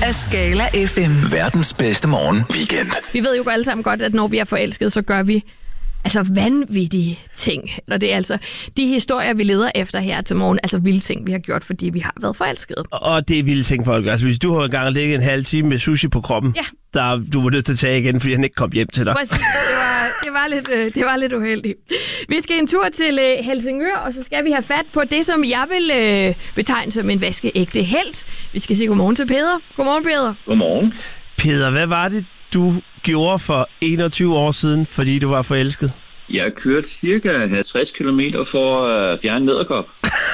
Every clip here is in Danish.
af Skala FM. Verdens bedste morgen weekend. Vi ved jo alle sammen godt, at når vi er forelsket, så gør vi vanvittige ting. Og det er altså de historier, vi leder efter her til morgen. Altså vilde ting, vi har gjort, fordi vi har været forelskede. Og det er vilde ting, folk. Altså hvis du har engang ligget en halv time med sushi på kroppen, du var nødt til at tage igen, fordi han ikke kom hjem til dig. Præcis. Det var lidt uheldigt. Vi skal en tur til Helsingør, og så skal vi have fat på det, som jeg vil betegne som en vaskeægte helt. Vi skal sige godmorgen til Peder. Godmorgen, Peder. Godmorgen. Peder, hvad var det, du gjorde for 21 år siden, fordi du var forelsket? Jeg kørte cirka 50 km for at fjerne nederkop.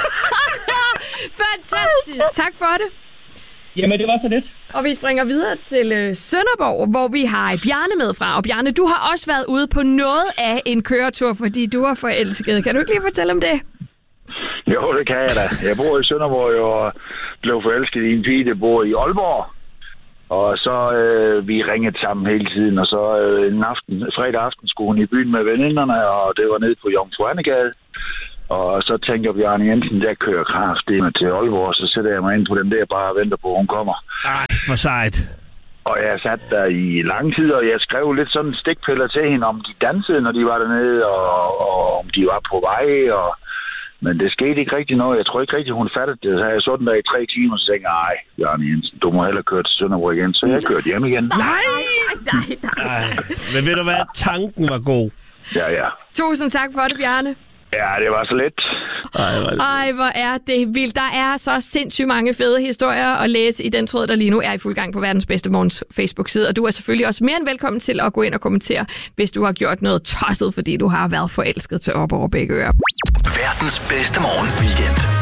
Fantastisk. Tak for det. Jamen, det var så lidt. Og vi springer videre til Sønderborg, hvor vi har Bjarne med fra. Og Bjarne, du har også været ude på noget af en køretur, fordi du var forelsket. Kan du ikke lige fortælle om det? Jo, det kan jeg da. Jeg bor i Sønderborg og blev forelsket i en pige, der bor i Aalborg. Og så vi ringede sammen hele tiden, og så fredag aften skulle hun i byen med veninderne, og det var nede på Jomfru Anegade. Og så tænker Bjarne Jensen, der kører kraftedeme til Aalborg, så sætter jeg mig ind på den der bare og venter på, at hun kommer. Ej, for sejt. Og jeg satte der i lang tid, og jeg skrev lidt sådan stikpiller til hende, om de dansede, når de var dernede, og om de var på vej. Men det skete ikke rigtig noget. Jeg tror ikke rigtig, hun fattede det. Så jeg så den der i 3 timer, og så tænkte jeg, Bjarne Jensen, du må hellere køre til Sønderborg igen. Så jeg kørte hjem igen. Nej. Men ved du hvad? Tanken var god. Ja. Tusind tak for det, Bjarne. Ja, det var så let. Ej, hvor er det vildt. Der er så sindssygt mange fede historier at læse i den tråd, der lige nu er i fuld gang på Verdens Bedste Morgens Facebook-side. Og du er selvfølgelig også mere end velkommen til at gå ind og kommentere, hvis du har gjort noget tosset, fordi du har været forelsket til op over begge ører. Verdens bedste morgen weekend.